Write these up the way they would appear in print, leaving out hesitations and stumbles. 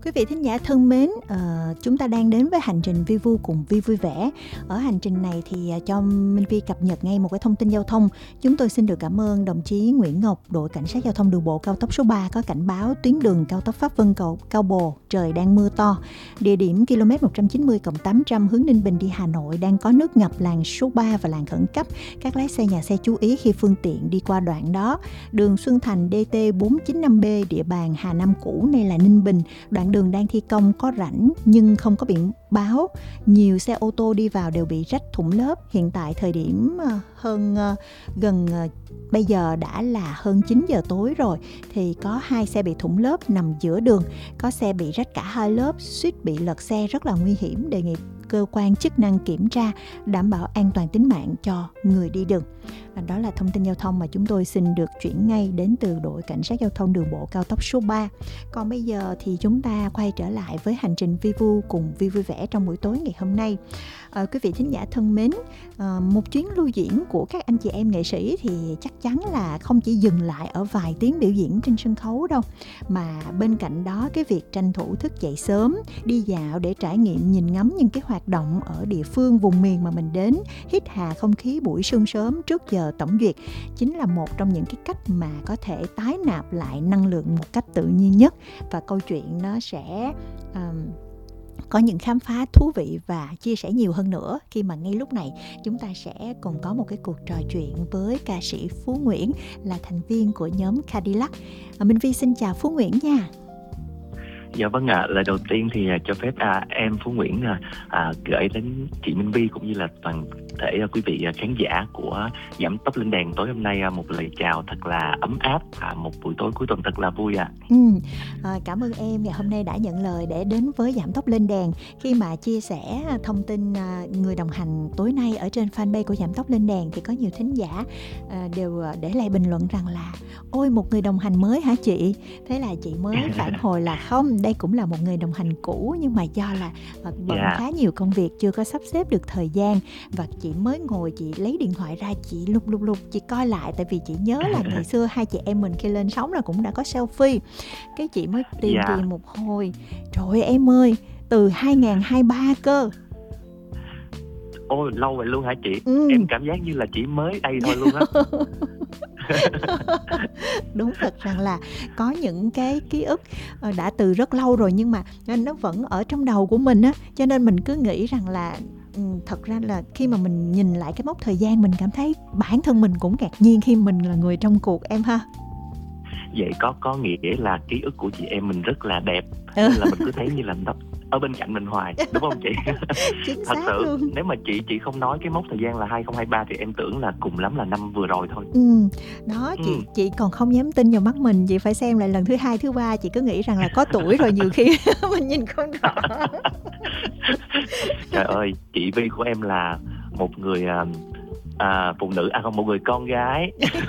Quý vị thính giả thân mến, chúng ta đang đến với hành trình Vi Vu cùng Vi Vui Vẻ. Ở hành trình này thì cho Minh Vi cập nhật ngay một cái thông tin giao thông. Chúng tôi xin được cảm ơn đồng chí Nguyễn Ngọc, đội cảnh sát giao thông đường bộ cao tốc số 3 có cảnh báo tuyến đường cao tốc Pháp Vân Cầu Cao Bồ trời đang mưa to. Địa điểm km 190+800 hướng Ninh Bình đi Hà Nội đang có nước ngập làn số 3 và làn khẩn cấp. Các lái xe nhà xe chú ý khi phương tiện đi qua đoạn đó. Đường Xuân Thành DT 495B địa bàn Hà Nam cũ, nay là Ninh Bình. Đoạn đường đang thi công có rãnh nhưng không có biển báo. Nhiều xe ô tô đi vào đều bị rách thủng lớp. Hiện tại thời điểm bây giờ đã là hơn 9 giờ tối rồi thì có 2 xe bị thủng lớp nằm giữa đường. Có xe bị rách cả 2 lớp, suýt bị lật xe, rất là nguy hiểm. Đề nghị cơ quan chức năng kiểm tra, đảm bảo an toàn tính mạng cho người đi đường. Đó là thông tin giao thông mà chúng tôi xin được chuyển ngay đến từ đội cảnh sát giao thông đường bộ cao tốc số 3. Còn bây giờ thì chúng ta quay trở lại với hành trình Vi Vu cùng Vi Vui Vẻ trong buổi tối ngày hôm nay. Quý vị thính giả thân mến, một chuyến lưu diễn của các anh chị em nghệ sĩ thì chắc chắn là không chỉ dừng lại ở vài tiếng biểu diễn trên sân khấu đâu, mà bên cạnh đó cái việc tranh thủ thức dậy sớm, đi dạo để trải nghiệm nhìn ngắm những cái hoạt động ở địa phương vùng miền mà mình đến, hít hà không khí buổi sương sớm trước giờ tổng duyệt, chính là một trong những cái cách mà có thể tái nạp lại năng lượng một cách tự nhiên nhất. Và câu chuyện nó sẽ có những khám phá thú vị và chia sẻ nhiều hơn nữa khi mà ngay lúc này chúng ta sẽ cùng có một cái cuộc trò chuyện với ca sĩ Phú Nguyễn, là thành viên của nhóm Cadillac. Minh Vi xin chào Phú Nguyễn nha. Dạ vâng ạ, lời đầu tiên thì cho phép em Phú Nguyễn gửi đến chị Minh Vi cũng như là toàn thể quý vị khán giả của Giảm Tốc Lên Đèn tối hôm nay một lời chào thật là ấm áp, một buổi tối cuối tuần thật là vui ạ. Cảm ơn em ngày hôm nay đã nhận lời để đến với Giảm Tốc Lên Đèn. Khi mà chia sẻ thông tin người đồng hành tối nay ở trên fanpage của Giảm Tốc Lên Đèn thì có nhiều thính giả đều để lại bình luận rằng là ôi, một người đồng hành mới hả chị? Thế là chị mới phản hồi là không, đây cũng là một người đồng hành cũ, nhưng mà do là bận khá nhiều công việc, chưa có sắp xếp được thời gian, và chị mới ngồi chị lấy điện thoại ra, chị lục chị coi lại, tại vì chị nhớ là ngày xưa hai chị em mình khi lên sóng là cũng đã có selfie. Cái chị mới tìm một hồi, trời ơi em ơi, từ 2023 cơ. Ôi lâu vậy luôn hả chị? Em cảm giác như là chỉ mới đây thôi luôn á. Đúng thật rằng là có những cái ký ức đã từ rất lâu rồi, nhưng mà nó vẫn ở trong đầu của mình á, cho nên mình cứ nghĩ rằng là thật ra là khi mà mình nhìn lại cái mốc thời gian, mình cảm thấy bản thân mình cũng ngạc nhiên khi mình là người trong cuộc em ha. Vậy có nghĩa là ký ức của chị em mình rất là đẹp, nên là mình cứ thấy như là nó ở bên cạnh mình hoài, đúng không chị? Thật sự luôn. Nếu mà chị không nói cái mốc thời gian là 2023 thì em tưởng là cùng lắm là năm vừa rồi thôi. Đó, chị còn không dám tin vào mắt mình, chị phải xem lại lần thứ 2, thứ 3, chị cứ nghĩ rằng là có tuổi rồi, nhiều khi mình nhìn không rõ. Trời ơi, chị Vi của em là một người phụ nữ, không, một người con gái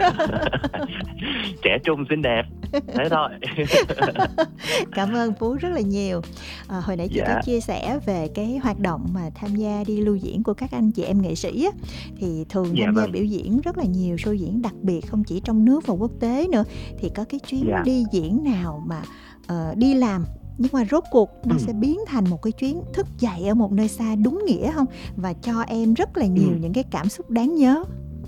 trẻ trung xinh đẹp, thế thôi. Cảm ơn Phú rất là nhiều. Hồi nãy chị có chia sẻ về cái hoạt động mà tham gia đi lưu diễn của các anh chị em nghệ sĩ á, thì thường tham gia biểu diễn rất là nhiều show diễn đặc biệt, không chỉ trong nước và quốc tế nữa. Thì có cái chuyến đi diễn nào mà đi làm nhưng mà rốt cuộc nó sẽ biến thành một cái chuyến thức dậy ở một nơi xa đúng nghĩa không? Và cho em rất là nhiều những cái cảm xúc đáng nhớ.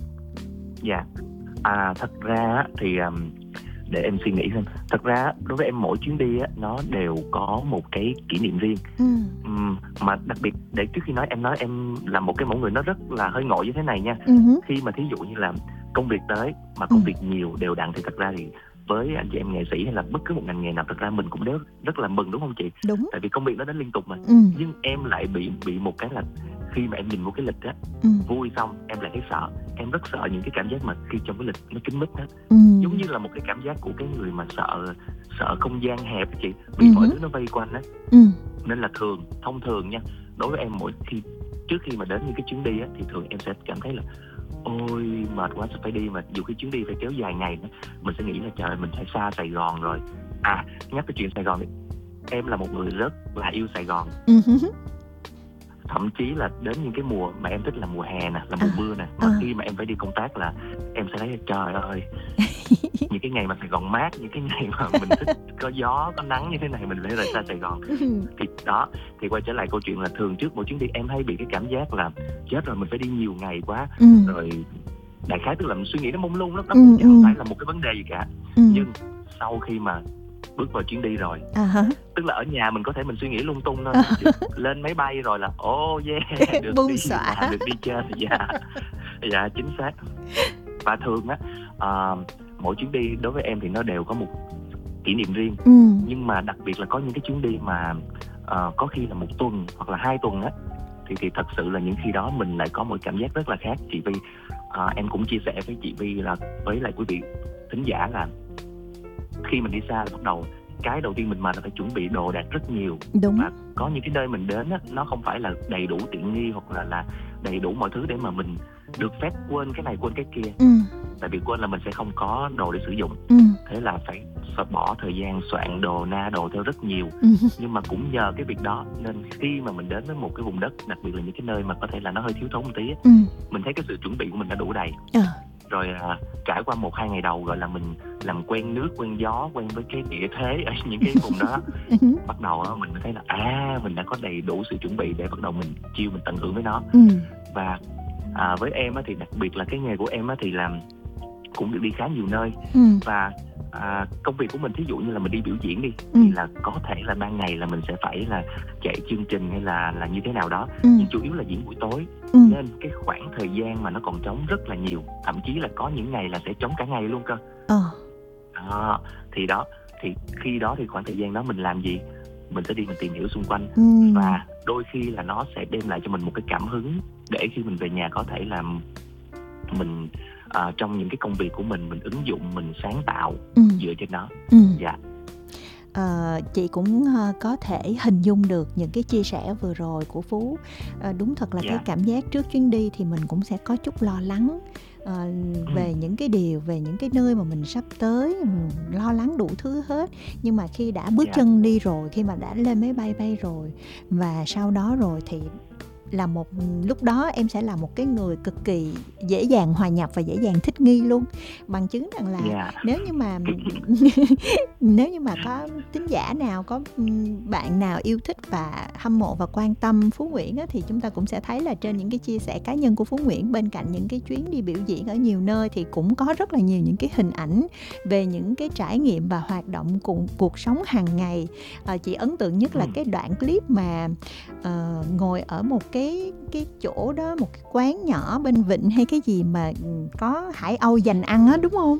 Thật ra thì để em suy nghĩ xem. Thật ra đối với em mỗi chuyến đi nó đều có một cái kỷ niệm riêng. Mà đặc biệt, để trước khi nói em là một cái mẫu người nó rất là hơi ngộ như thế này nha. Khi mà thí dụ như là công việc tới mà công việc nhiều đều đặn thì thật ra thì với anh chị em nghệ sĩ hay là bất cứ một ngành nghề nào, thật ra mình cũng đều rất là mừng, đúng không chị? Đúng. Tại vì công việc nó đến liên tục mà. Nhưng em lại bị một cái là khi mà em nhìn một cái lịch vui xong em lại thấy sợ. Em rất sợ những cái cảm giác mà khi trong cái lịch nó kín mít giống như là một cái cảm giác của cái người mà sợ không gian hẹp chị, vì mọi thứ nó vây quanh Nên là thông thường nha, đối với em trước khi mà đến những cái chuyến đi thì thường em sẽ cảm thấy là ôi mệt quá, sao phải đi, mà dù cái chuyến đi phải kéo dài ngày nữa, mình sẽ nghĩ là trời, mình phải xa Sài Gòn rồi. Nhắc tới chuyện Sài Gòn thì em là một người rất là yêu Sài Gòn. thậm chí là đến những cái mùa mà em thích là mùa hè nè, là mùa mưa nè, mà khi mà em phải đi công tác là em sẽ thấy trời ơi, những cái ngày mà Sài Gòn mát, những cái ngày mà mình thích có gió có nắng như thế này mình phải rời xa Sài Gòn. Thì đó, thì quay trở lại câu chuyện là thường trước mỗi chuyến đi em hay bị cái cảm giác là chết rồi, mình phải đi nhiều ngày quá, rồi đại khái tức là mình suy nghĩ nó mông lung lắm, nó cũng chẳng phải là một cái vấn đề gì cả. Nhưng sau khi mà bước vào chuyến đi rồi, tức là ở nhà mình có thể mình suy nghĩ lung tung thôi, lên máy bay rồi là được đi xả, được đi chơi. Dạ chính xác. Và thường á, mỗi chuyến đi đối với em thì nó đều có một kỷ niệm riêng. Nhưng mà đặc biệt là có những cái chuyến đi mà có khi là 1 tuần hoặc là 2 tuần á, thì thật sự là những khi đó mình lại có một cảm giác rất là khác. Chị Vi, em cũng chia sẻ với chị Vi là với lại quý vị thính giả là khi mình đi xa là bắt đầu cái đầu tiên mình mệt là phải chuẩn bị đồ đạc rất nhiều. Đúng. Và có những cái nơi mình đến á, nó không phải là đầy đủ tiện nghi hoặc là đầy đủ mọi thứ để mà mình được phép quên cái này quên cái kia. Tại vì quên là mình sẽ không có đồ để sử dụng. Thế là phải bỏ thời gian soạn đồ đồ theo rất nhiều. Nhưng mà cũng nhờ cái việc đó nên khi mà mình đến với một cái vùng đất, đặc biệt là những cái nơi mà có thể là nó hơi thiếu thốn một tí á, mình thấy cái sự chuẩn bị của mình đã đủ đầy. Rồi trải qua 1-2 ngày đầu gọi là mình làm quen nước, quen gió, quen với cái địa thế ở những cái vùng đó. Bắt đầu mình thấy là mình đã có đầy đủ sự chuẩn bị để bắt đầu mình chill, mình tận hưởng với nó. Và với em á, thì đặc biệt là cái nghề của em á, thì làm cũng được đi khá nhiều nơi. Và công việc của mình thí dụ như là mình đi biểu diễn đi, thì là có thể là ban ngày là mình sẽ phải là chạy chương trình hay là như thế nào đó, nhưng chủ yếu là diễn buổi tối. Nên cái khoảng thời gian mà nó còn trống rất là nhiều, thậm chí là có những ngày là sẽ trống cả ngày luôn cơ. Thì khi đó thì khoảng thời gian đó mình làm gì? Mình sẽ đi mình tìm hiểu xung quanh. Và đôi khi là nó sẽ đem lại cho mình một cái cảm hứng để khi mình về nhà có thể làm mình trong những cái công việc của mình ứng dụng, mình sáng tạo dựa trên nó. Dạ. Chị cũng có thể hình dung được những cái chia sẻ vừa rồi của Phú. Đúng thật là cái cảm giác trước chuyến đi thì mình cũng sẽ có chút lo lắng về những cái điều, về những cái nơi mà mình sắp tới, lo lắng đủ thứ hết. Nhưng mà khi đã bước chân đi rồi, khi mà đã lên máy bay rồi, và sau đó rồi thì là lúc đó em sẽ là một cái người cực kỳ dễ dàng hòa nhập và dễ dàng thích nghi luôn. Bằng chứng rằng là nếu như mà có thính giả nào, có bạn nào yêu thích và hâm mộ và quan tâm Phú Nguyễn á, thì chúng ta cũng sẽ thấy là trên những cái chia sẻ cá nhân của Phú Nguyễn, bên cạnh những cái chuyến đi biểu diễn ở nhiều nơi thì cũng có rất là nhiều những cái hình ảnh về những cái trải nghiệm và hoạt động cuộc sống hàng ngày. Chị ấn tượng nhất là cái đoạn clip mà ngồi ở một cái chỗ đó, một cái quán nhỏ bên vịnh hay cái gì mà có hải âu dành ăn á, đúng không?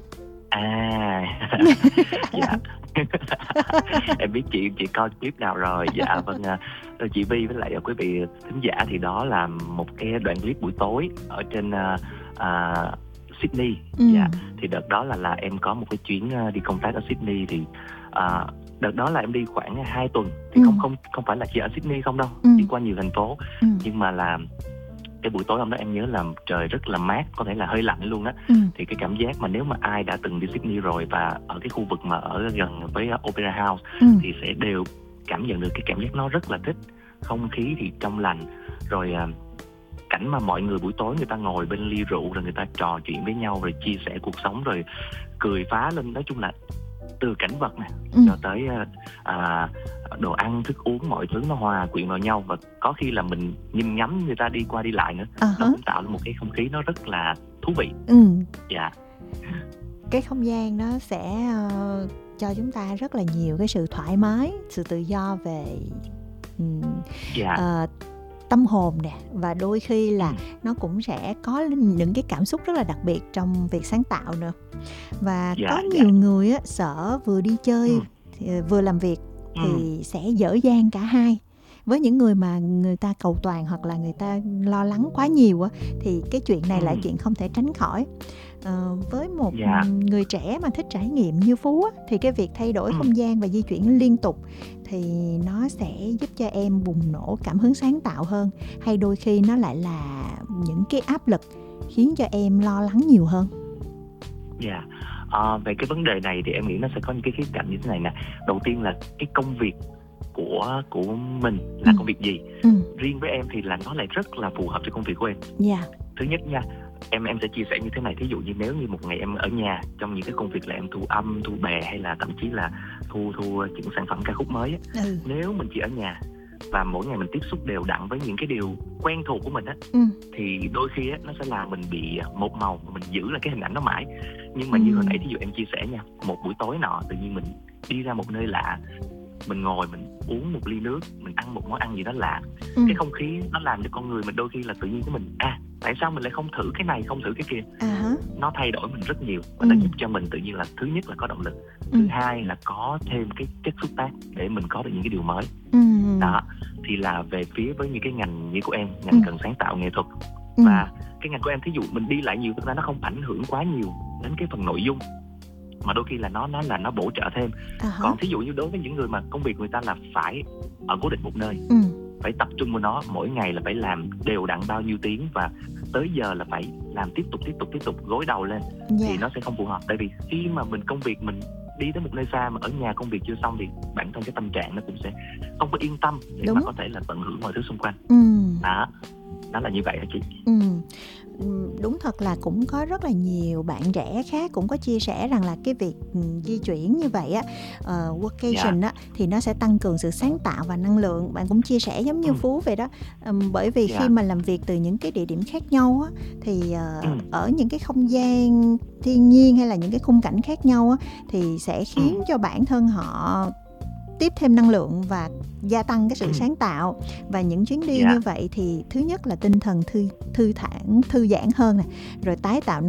Dạ. Em biết chị coi clip nào rồi. Dạ vâng, chị Vi với lại quý vị thính giả, thì đó là một cái đoạn clip buổi tối ở trên Sydney. Dạ. Thì đợt đó là em có một cái chuyến đi công tác ở Sydney. Thì đợt đó là em đi khoảng 2 tuần. Thì không phải là chỉ ở Sydney không đâu, đi qua nhiều thành phố. Nhưng mà là cái buổi tối hôm đó em nhớ là trời rất là mát, có thể là hơi lạnh luôn á. Thì cái cảm giác mà nếu mà ai đã từng đi Sydney rồi và ở cái khu vực mà ở gần với Opera House thì sẽ đều cảm nhận được cái cảm giác nó rất là thích. Không khí thì trong lành, rồi cảnh mà mọi người buổi tối người ta ngồi bên ly rượu rồi người ta trò chuyện với nhau, rồi chia sẻ cuộc sống, rồi cười phá lên. Nói chung là từ cảnh vật này cho tới đồ ăn, thức uống, mọi thứ nó hòa quyện vào nhau. Và có khi là mình nhìn ngắm người ta đi qua đi lại nữa, nó cũng tạo ra một cái không khí nó rất là thú vị. Dạ. Cái không gian nó sẽ cho chúng ta rất là nhiều cái sự thoải mái, sự tự do về tâm hồn nè, và đôi khi là nó cũng sẽ có những cái cảm xúc rất là đặc biệt trong việc sáng tạo nữa. Và có nhiều người á, sợ vừa đi chơi vừa làm việc thì sẽ dở dang cả hai. Với những người mà người ta cầu toàn hoặc là người ta lo lắng quá nhiều á, thì cái chuyện này là chuyện không thể tránh khỏi. Với một người trẻ mà thích trải nghiệm như Phú á, thì cái việc thay đổi không gian và di chuyển liên tục thì nó sẽ giúp cho em bùng nổ cảm hứng sáng tạo hơn, hay đôi khi nó lại là những cái áp lực khiến cho em lo lắng nhiều hơn? Về cái vấn đề này thì em nghĩ nó sẽ có những cái khía cạnh như thế này nè. Đầu tiên là cái công việc của mình là công việc gì. Riêng với em thì là nó lại rất là phù hợp cho công việc của em. Thứ nhất nha, em sẽ chia sẻ như thế này. Thí dụ như nếu như một ngày em ở nhà trong những cái công việc là em thu âm, thu bè hay là thậm chí là thu những sản phẩm ca khúc mới á, nếu mình chỉ ở nhà và mỗi ngày mình tiếp xúc đều đặn với những cái điều quen thuộc của mình á, thì đôi khi á nó sẽ làm mình bị một màu, mình giữ lại cái hình ảnh đó mãi. Nhưng mà như hồi nãy thí dụ em chia sẻ nha, một buổi tối nọ tự nhiên mình đi ra một nơi lạ, mình ngồi mình uống một ly nước, mình ăn một món ăn gì đó lạ, cái không khí nó làm cho con người mình đôi khi là tự nhiên của mình tại sao mình lại không thử cái này, không thử cái kia. Nó thay đổi mình rất nhiều và nó giúp cho mình tự nhiên là thứ nhất là có động lực, thứ hai là có thêm cái chất xúc tác để mình có được những cái điều mới. Đó thì là về phía với những cái ngành như của em, ngành cần sáng tạo nghệ thuật. Và cái ngành của em thí dụ mình đi lại nhiều, thực ra nó không ảnh hưởng quá nhiều đến cái phần nội dung, mà đôi khi là nó bổ trợ thêm. Còn thí dụ như đối với những người mà công việc người ta là phải ở cố định một nơi, phải tập trung vào nó, mỗi ngày là phải làm đều đặn bao nhiêu tiếng và tới giờ là phải làm tiếp tục gối đầu lên, thì nó sẽ không phù hợp. Tại vì khi mà mình công việc mình đi tới một nơi xa mà ở nhà công việc chưa xong thì bản thân cái tâm trạng nó cũng sẽ không có yên tâm để mà có thể là tận hưởng mọi thứ xung quanh. Đó là như vậy hả chị? Đúng thật là cũng có rất là nhiều bạn trẻ khác cũng có chia sẻ rằng là cái việc di chuyển như vậy á, workation á, thì nó sẽ tăng cường sự sáng tạo và năng lượng. Bạn cũng chia sẻ giống như Phú vậy đó, bởi vì khi mà làm việc từ những cái địa điểm khác nhau á, thì ở những cái không gian thiên nhiên hay là những cái khung cảnh khác nhau á, thì sẽ khiến cho bản thân họ tiếp thêm năng lượng và gia tăng cái sự sáng tạo. Và những chuyến đi như vậy thì thứ nhất là tinh thần thư giãn hơn này, rồi tái tạo